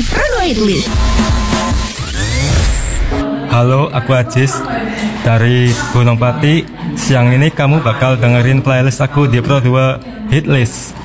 di Pro 2 Hitlist. Halo, aku Ajis dari Gunung Pati. Siang ini kamu bakal dengerin playlist aku di Pro 2 Hitlist.